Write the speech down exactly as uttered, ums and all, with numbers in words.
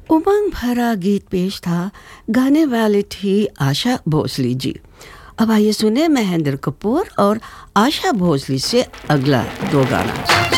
उमंग भरा गीत पेश था, गाने वाली थी आशा भोसले जी। अब आइए सुने महेंद्र कपूर और आशा भोसले से अगला दो गाना।